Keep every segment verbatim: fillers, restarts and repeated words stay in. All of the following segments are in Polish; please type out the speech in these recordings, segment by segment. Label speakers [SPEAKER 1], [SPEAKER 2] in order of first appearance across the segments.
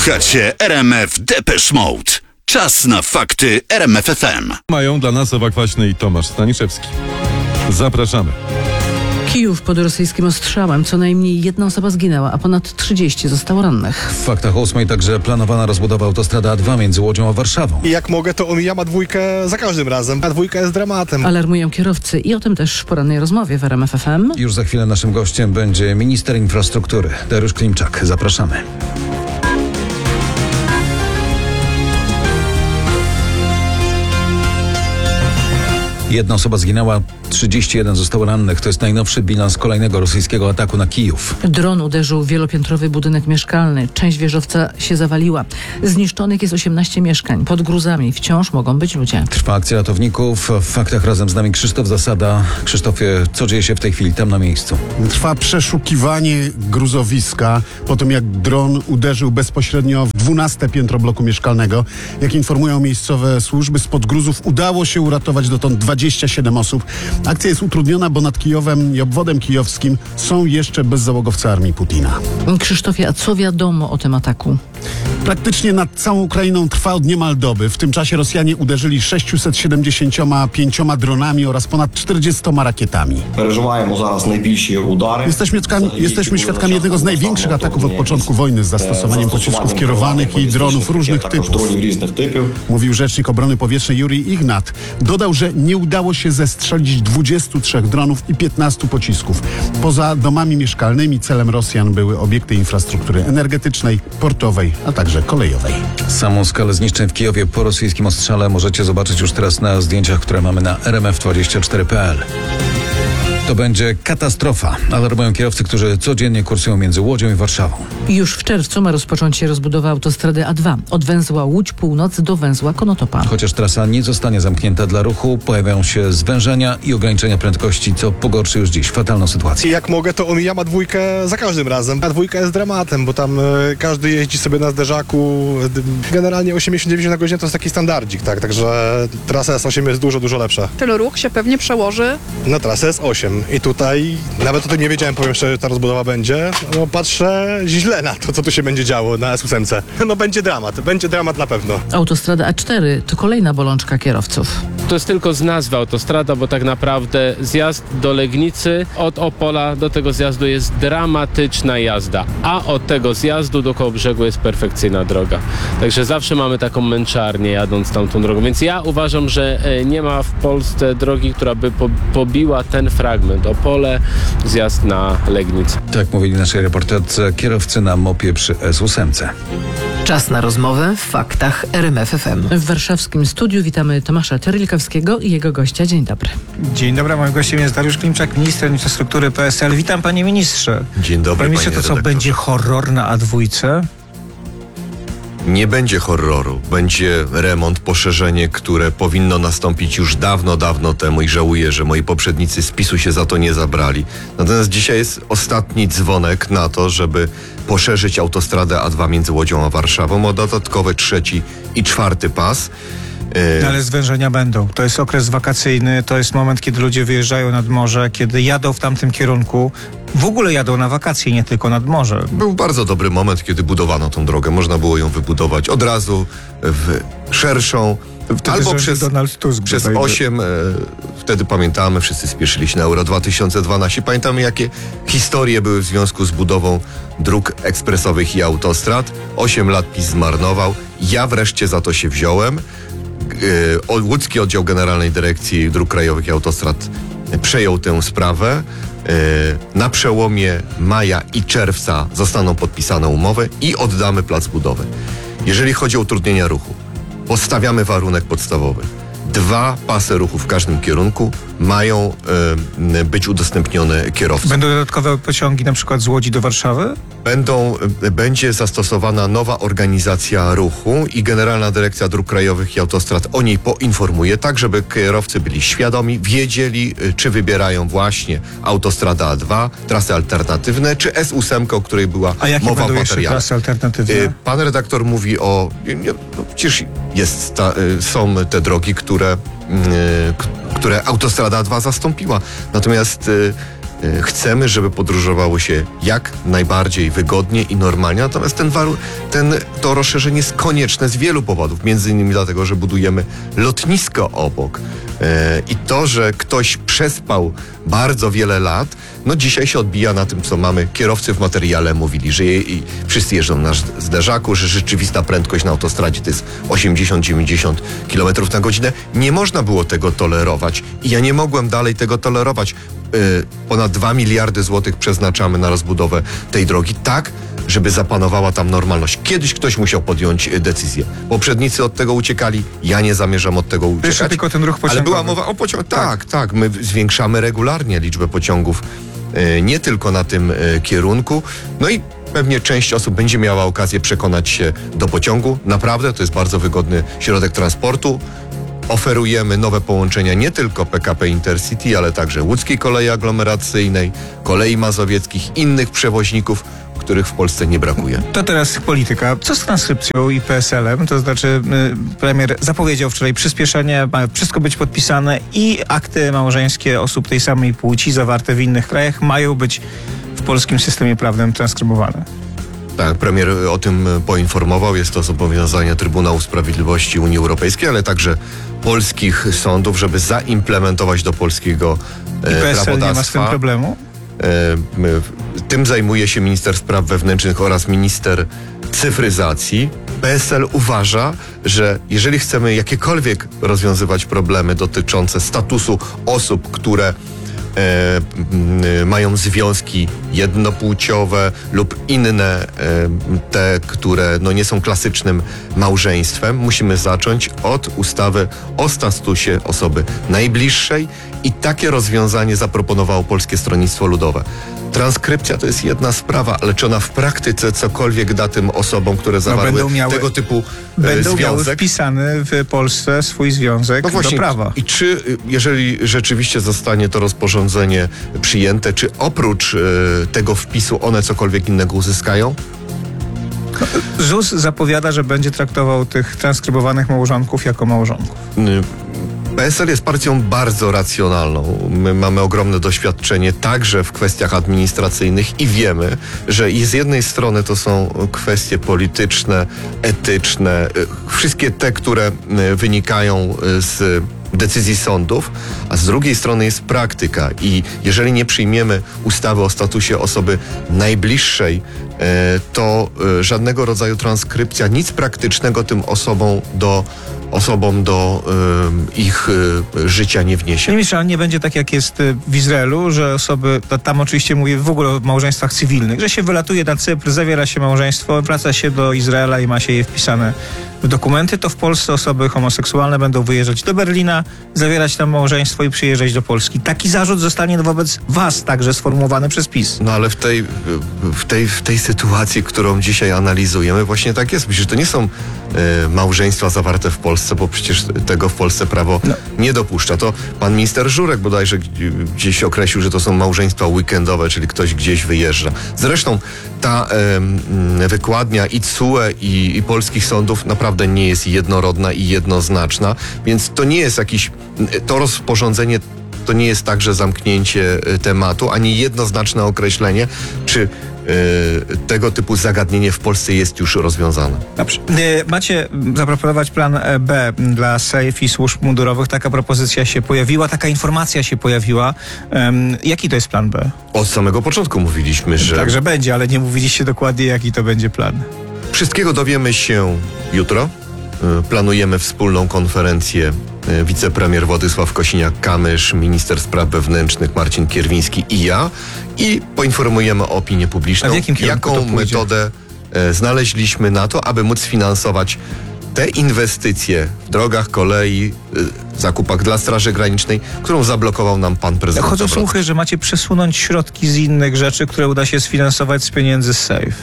[SPEAKER 1] Słuchacie R M F Depeche Mode. Czas na fakty R M F F M.
[SPEAKER 2] Mają dla nas Ewa Kwaśny i Tomasz Staniszewski. Zapraszamy.
[SPEAKER 3] Kijów pod rosyjskim ostrzałem. Co najmniej jedna osoba zginęła, a ponad trzydzieści zostało rannych.
[SPEAKER 4] W faktach ósmej także planowana rozbudowa autostrady A dwa między Łodzią a Warszawą.
[SPEAKER 5] I jak mogę, to omijam A dwójkę za każdym razem. A dwójka jest dramatem.
[SPEAKER 3] Alarmują kierowcy i o tym też w porannej rozmowie w R M F F M.
[SPEAKER 4] Już za chwilę naszym gościem będzie minister infrastruktury Dariusz Klimczak. Zapraszamy. Jedna osoba zginęła, trzydzieści jeden zostało rannych. To jest najnowszy bilans kolejnego rosyjskiego ataku na Kijów.
[SPEAKER 3] Dron uderzył w wielopiętrowy budynek mieszkalny. Część wieżowca się zawaliła. Zniszczonych jest osiemnaście mieszkań. Pod gruzami wciąż mogą być ludzie.
[SPEAKER 4] Trwa akcja ratowników. W faktach razem z nami Krzysztof Zasada. Krzysztofie, co dzieje się w tej chwili tam na miejscu?
[SPEAKER 6] Trwa przeszukiwanie gruzowiska po tym, jak dron uderzył bezpośrednio w dwunaste piętro bloku mieszkalnego. Jak informują miejscowe służby, spod gruzów udało się uratować dotąd dwadzieścia siedem osób. Akcja jest utrudniona, bo nad Kijowem i obwodem kijowskim są jeszcze bezzałogowcy armii Putina.
[SPEAKER 3] Krzysztofie, a co wiadomo o tym ataku?
[SPEAKER 6] Praktycznie nad całą Ukrainą trwa od niemal doby. W tym czasie Rosjanie uderzyli sześciuset siedemdziesięcioma pięcioma dronami oraz ponad czterdziestoma rakietami. Jesteśmy świadkami, jesteśmy świadkami jednego z największych ataków od początku wojny z zastosowaniem pocisków kierowanych i dronów różnych typów, mówił rzecznik obrony powietrznej Jurij Ignat. Dodał, że nie udało się zestrzelić dwudziestu trzech dronów i piętnastu pocisków. Poza domami mieszkalnymi celem Rosjan były obiekty infrastruktury energetycznej, portowej, a także kolejowej.
[SPEAKER 4] Samą skalę zniszczeń w Kijowie po rosyjskim ostrzale możecie zobaczyć już teraz na zdjęciach, które mamy na R M F dwadzieścia cztery kropka p l. To będzie katastrofa. Alarmują kierowcy, którzy codziennie kursują między Łodzią i Warszawą.
[SPEAKER 3] Już w czerwcu ma rozpocząć się rozbudowa autostrady A dwa. Od węzła Łódź Północ do węzła Konotopa.
[SPEAKER 4] Chociaż trasa nie zostanie zamknięta dla ruchu, pojawiają się zwężenia i ograniczenia prędkości, co pogorszy już dziś fatalną
[SPEAKER 5] I
[SPEAKER 4] sytuację.
[SPEAKER 5] jak mogę, to omijam A dwójkę za każdym razem. A dwójka jest dramatem, bo tam e, każdy jeździ sobie na zderzaku. Generalnie osiemdziesiąt dziewięćdziesiąt na godzinę to jest taki standardzik, tak? Także trasa S osiem jest dużo, dużo lepsza.
[SPEAKER 7] Ten ruch się pewnie przełoży.
[SPEAKER 5] Na trasę S osiem. I tutaj nawet o tym nie wiedziałem, powiem szczerze, że ta rozbudowa będzie. No patrzę źle na to, co tu się będzie działo na S osiem. No będzie dramat, będzie dramat na pewno.
[SPEAKER 3] Autostrada A cztery to kolejna bolączka kierowców.
[SPEAKER 8] To jest tylko z nazwy autostrada, bo tak naprawdę zjazd do Legnicy od Opola do tego zjazdu jest dramatyczna jazda, a od tego zjazdu do Kołobrzegu jest perfekcyjna droga. Także zawsze mamy taką męczarnię jadąc tamtą drogą, więc ja uważam, że nie ma w Polsce drogi, która by po, pobiła ten fragment. Opole, zjazd na Legnicę.
[SPEAKER 4] Tak mówili naszej reporterce kierowcy na mopie przy S osiem.
[SPEAKER 9] Czas na rozmowę w faktach R M F F M.
[SPEAKER 3] W warszawskim studiu witamy Tomasza Terlikowskiego i jego gościa. Dzień dobry.
[SPEAKER 10] Dzień dobry, moim gościem jest Dariusz Klimczak, minister infrastruktury P S L. Witam, panie ministrze.
[SPEAKER 11] Dzień dobry,
[SPEAKER 10] panie ministrze,
[SPEAKER 11] panie
[SPEAKER 10] to co,
[SPEAKER 11] redaktorze.
[SPEAKER 10] będzie horror na A dwójce?
[SPEAKER 11] Nie będzie horroru. Będzie remont, poszerzenie, które powinno nastąpić już dawno, dawno temu i żałuję, że moi poprzednicy z PiSu się za to nie zabrali. Natomiast dzisiaj jest ostatni dzwonek na to, żeby poszerzyć autostradę A dwa między Łodzią a Warszawą o dodatkowe trzeci i czwarty pas.
[SPEAKER 10] No, ale zwężenia będą. To jest okres wakacyjny, to jest moment, kiedy ludzie wyjeżdżają nad morze, kiedy jadą w tamtym kierunku. W ogóle jadą na wakacje, nie tylko nad morze.
[SPEAKER 11] Był bardzo dobry moment, kiedy budowano tą drogę. Można było ją wybudować od razu w szerszą,
[SPEAKER 10] Wtedy
[SPEAKER 11] albo
[SPEAKER 10] rządzi
[SPEAKER 11] przez,
[SPEAKER 10] Donald Tusk
[SPEAKER 11] przez
[SPEAKER 10] bodajże.
[SPEAKER 11] osiem. E, wtedy pamiętamy, wszyscy spieszyli się na Euro dwa tysiące dwanaście. Pamiętamy, jakie historie były w związku z budową dróg ekspresowych i autostrad. Osiem lat PiS zmarnował. Ja wreszcie za to się wziąłem. E, Łódzki Oddział Generalnej Dyrekcji Dróg Krajowych i Autostrad przejął tę sprawę. Na przełomie maja i czerwca zostaną podpisane umowy i oddamy plac budowy. Jeżeli chodzi o utrudnienia ruchu, postawiamy warunek podstawowy. Dwa pasy ruchu w każdym kierunku mają y, być udostępnione kierowcom.
[SPEAKER 10] Będą dodatkowe pociągi na przykład z Łodzi do Warszawy?
[SPEAKER 11] Będą, będzie zastosowana nowa organizacja ruchu i Generalna Dyrekcja Dróg Krajowych i Autostrad o niej poinformuje, tak żeby kierowcy byli świadomi, wiedzieli, czy wybierają właśnie autostradę A dwa, trasy alternatywne, czy S osiem, o której była
[SPEAKER 10] A jakie
[SPEAKER 11] mowa w
[SPEAKER 10] będą jeszcze
[SPEAKER 11] materiale.
[SPEAKER 10] trasy alternatywne?
[SPEAKER 11] Pan redaktor mówi o... Nie, no przecież jest ta, są te drogi, które, które autostrada A dwa zastąpiła. Natomiast E, chcemy, żeby podróżowało się jak najbardziej wygodnie i normalnie, natomiast ten waru- ten, to rozszerzenie jest konieczne z wielu powodów, między innymi dlatego, że budujemy lotnisko obok. E, I to, że ktoś przespał bardzo wiele lat, no dzisiaj się odbija na tym, co mamy. Kierowcy w materiale mówili, że je, i wszyscy jeżdżą na zderzaku, że rzeczywista prędkość na autostradzie to jest osiemdziesiąt dziewięćdziesiąt kilometrów na godzinę. Nie można było tego tolerować i ja nie mogłem dalej tego tolerować. Yy, ponad dwa miliardy złotych przeznaczamy na rozbudowę tej drogi, tak, żeby zapanowała tam normalność. Kiedyś ktoś musiał podjąć y, decyzję. Poprzednicy od tego uciekali, ja nie zamierzam od tego uciekać.
[SPEAKER 10] Jeszcze tylko ten ruch pociągowy.
[SPEAKER 11] Ale była mowa o pociągach. Tak, tak, my zwiększamy regularnie liczbę pociągów, y, nie tylko na tym y, kierunku. No i pewnie część osób będzie miała okazję przekonać się do pociągu. Naprawdę to jest bardzo wygodny środek transportu. Oferujemy nowe połączenia nie tylko P K P Intercity, ale także łódzkiej kolei aglomeracyjnej, kolei mazowieckich, innych przewoźników, których w Polsce nie brakuje.
[SPEAKER 10] To teraz polityka. Co z transkrypcją i P S L-em? To znaczy y, premier zapowiedział wczoraj przyspieszenie, ma wszystko być podpisane i akty małżeńskie osób tej samej płci zawarte w innych krajach mają być w polskim systemie prawnym transkrybowane.
[SPEAKER 11] Tak, premier o tym poinformował. Jest to zobowiązanie Trybunału Sprawiedliwości Unii Europejskiej, ale także polskich sądów, żeby zaimplementować do polskiego e,
[SPEAKER 10] I P S L
[SPEAKER 11] prawodawstwa.
[SPEAKER 10] nie ma z tym problemu?
[SPEAKER 11] E, my, tym zajmuje się minister spraw wewnętrznych oraz minister cyfryzacji. P S L uważa, że jeżeli chcemy jakiekolwiek rozwiązywać problemy dotyczące statusu osób, które E, m, mają związki jednopłciowe lub inne, e, te, które no, nie są klasycznym małżeństwem, musimy zacząć od ustawy o statusie osoby najbliższej i takie rozwiązanie zaproponowało Polskie Stronnictwo Ludowe. Transkrypcja to jest jedna sprawa, ale czy ona w praktyce cokolwiek da tym osobom, które zawarły
[SPEAKER 10] będą miały,
[SPEAKER 11] tego typu e,
[SPEAKER 10] Będą
[SPEAKER 11] związek?
[SPEAKER 10] miały wpisany w Polsce swój związek
[SPEAKER 11] No właśnie,
[SPEAKER 10] do prawa.
[SPEAKER 11] I czy, jeżeli rzeczywiście zostanie to rozporządzenie przyjęte, czy oprócz e, tego wpisu one cokolwiek innego uzyskają?
[SPEAKER 10] ZUS zapowiada, że będzie traktował tych transkrybowanych małżonków jako małżonków.
[SPEAKER 11] P S L jest partią bardzo racjonalną. My mamy ogromne doświadczenie także w kwestiach administracyjnych i wiemy, że i z jednej strony to są kwestie polityczne, etyczne, wszystkie te, które wynikają z decyzji sądów, a z drugiej strony jest praktyka i jeżeli nie przyjmiemy ustawy o statusie osoby najbliższej, to żadnego rodzaju transkrypcja, nic praktycznego tym osobom do osobom do y, ich y, życia nie wniesie.
[SPEAKER 10] Nie myślę, ale nie będzie tak jak jest w Izraelu, że osoby, tam oczywiście mówię w ogóle o małżeństwach cywilnych, że się wylatuje na Cypr, zawiera się małżeństwo, wraca się do Izraela i ma się je wpisane w dokumenty, to w Polsce osoby homoseksualne będą wyjeżdżać do Berlina, zawierać tam małżeństwo i przyjeżdżać do Polski. Taki zarzut zostanie wobec was także sformułowany przez PiS.
[SPEAKER 11] No ale w tej, w tej, w tej sytuacji, którą dzisiaj analizujemy, właśnie tak jest. Myślę, że to nie są y, małżeństwa zawarte w Polsce, bo przecież tego w Polsce prawo no. nie dopuszcza. To pan minister Żurek bodajże gdzieś określił, że to są małżeństwa weekendowe, czyli ktoś gdzieś wyjeżdża. Zresztą ta y, wykładnia i C U E i, i polskich sądów naprawdę nie jest jednorodna i jednoznaczna, więc to nie jest jakiś, to rozporządzenie to nie jest także zamknięcie tematu, ani jednoznaczne określenie, czy y, tego typu zagadnienie w Polsce jest już rozwiązane.
[SPEAKER 10] Dobrze. Macie zaproponować plan B dla S E I F i służb mundurowych. Taka propozycja się pojawiła, taka informacja się pojawiła. Um, jaki to jest plan B?
[SPEAKER 11] Od samego początku mówiliśmy, że...
[SPEAKER 10] Także będzie, ale nie mówiliście dokładnie, jaki to będzie plan.
[SPEAKER 11] Wszystkiego dowiemy się jutro. Planujemy wspólną konferencję wicepremier Władysław Kosiniak-Kamysz, minister spraw wewnętrznych Marcin Kierwiński i ja i poinformujemy opinię publiczną,
[SPEAKER 10] A w jakim kierunku
[SPEAKER 11] jaką
[SPEAKER 10] to pójdzie?
[SPEAKER 11] metodę e, znaleźliśmy na to, aby móc finansować te inwestycje w drogach, kolei, e, zakupach dla Straży Granicznej, którą zablokował nam pan prezydent.
[SPEAKER 10] Chodzą
[SPEAKER 11] Nawrocki.
[SPEAKER 10] słuchy, że macie przesunąć środki z innych rzeczy, które uda się sfinansować z pieniędzy z S E I F.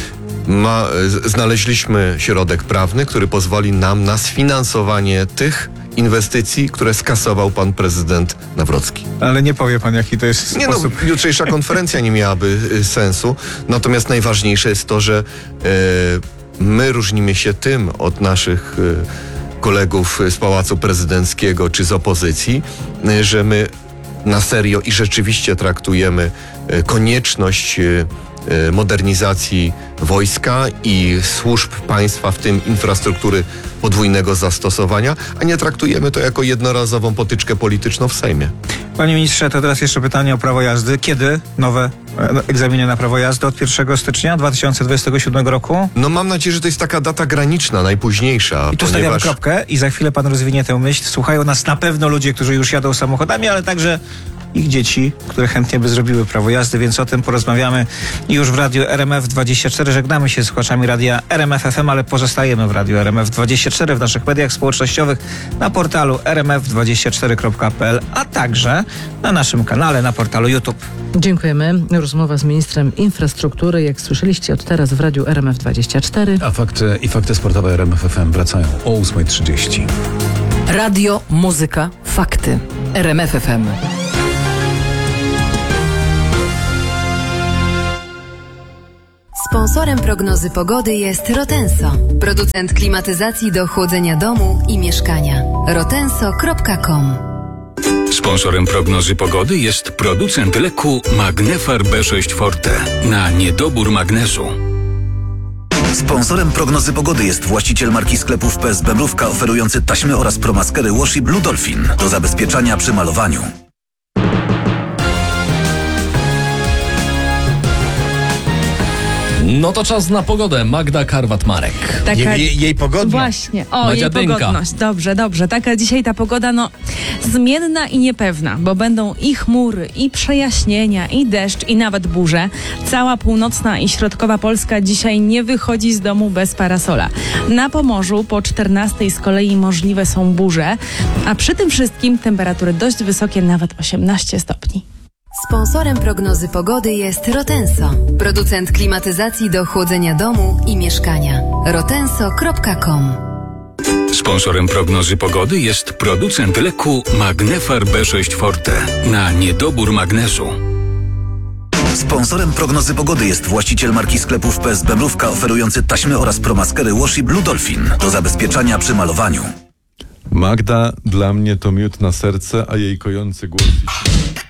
[SPEAKER 11] Ma, znaleźliśmy środek prawny, który pozwoli nam na sfinansowanie tych inwestycji, które skasował pan prezydent Nawrocki.
[SPEAKER 10] Ale nie powie pan, jaki to jest
[SPEAKER 11] Nie
[SPEAKER 10] sposób.
[SPEAKER 11] no, jutrzejsza konferencja nie miałaby y, sensu, natomiast najważniejsze jest to, że y, my różnimy się tym od naszych y, kolegów z Pałacu Prezydenckiego czy z opozycji, y, że my na serio i rzeczywiście traktujemy e, konieczność e, modernizacji wojska i służb państwa, w tym infrastruktury podwójnego zastosowania, a nie traktujemy to jako jednorazową potyczkę polityczną w Sejmie.
[SPEAKER 10] Panie ministrze, to teraz jeszcze pytanie o prawo jazdy. Kiedy nowe egzaminy na prawo jazdy? Od pierwszego stycznia dwa tysiące dwudziestego siódmego roku?
[SPEAKER 11] No mam nadzieję, że to jest taka data graniczna, najpóźniejsza.
[SPEAKER 10] I tu
[SPEAKER 11] ponieważ...
[SPEAKER 10] stawiamy kropkę i za chwilę pan rozwinie tę myśl. Słuchają nas na pewno ludzie, którzy już jadą samochodami, ale także ich dzieci, które chętnie by zrobiły prawo jazdy, więc o tym porozmawiamy już w Radiu R M F dwadzieścia cztery. Żegnamy się z słuchaczami Radia R M F F M, ale pozostajemy w Radiu R M F dwadzieścia cztery, w naszych mediach społecznościowych, na portalu r m f dwadzieścia cztery kropka p l, a także na naszym kanale na portalu YouTube.
[SPEAKER 3] Dziękujemy. Rozmowa z ministrem infrastruktury, jak słyszeliście, od teraz w Radiu R M F dwadzieścia cztery.
[SPEAKER 4] A fakty i fakty sportowe R M F F M wracają o ósma trzydzieści.
[SPEAKER 9] Radio, muzyka, fakty. R M F F M.
[SPEAKER 12] Sponsorem prognozy pogody jest Rotenso, producent klimatyzacji do chłodzenia domu i mieszkania. rotenso kropka com.
[SPEAKER 13] Sponsorem prognozy pogody jest producent leku Magnefar B sześć Forte na niedobór magnezu.
[SPEAKER 1] Sponsorem prognozy pogody jest właściciel marki sklepów P S B Mrówka, oferujący taśmy oraz promaskery Washi Blue Dolphin do zabezpieczania przy malowaniu.
[SPEAKER 14] No to czas na pogodę. Magda Karwat-Marek.
[SPEAKER 15] Taka...
[SPEAKER 10] Jej, jej pogodność.
[SPEAKER 15] Właśnie, o,
[SPEAKER 14] Madzia
[SPEAKER 15] jej
[SPEAKER 14] Dynka.
[SPEAKER 15] pogodność. Dobrze, dobrze. Taka dzisiaj ta pogoda, no, zmienna i niepewna, bo będą i chmury, i przejaśnienia, i deszcz, i nawet burze. Cała północna i środkowa Polska dzisiaj nie wychodzi z domu bez parasola. Na Pomorzu po czternastej z kolei możliwe są burze, a przy tym wszystkim temperatury dość wysokie, nawet osiemnaście stopni.
[SPEAKER 12] Sponsorem prognozy pogody jest Rotenso, producent klimatyzacji do chłodzenia domu i mieszkania. rotenso kropka com.
[SPEAKER 13] Sponsorem prognozy pogody jest producent leku Magnefar B sześć Forte na niedobór magnezu.
[SPEAKER 1] Sponsorem prognozy pogody jest właściciel marki sklepów P S B Mrówka, oferujący taśmy oraz promaskery Washi Blue Dolphin do zabezpieczania przy malowaniu.
[SPEAKER 2] Magda dla mnie to miód na serce, a jej kojący głos...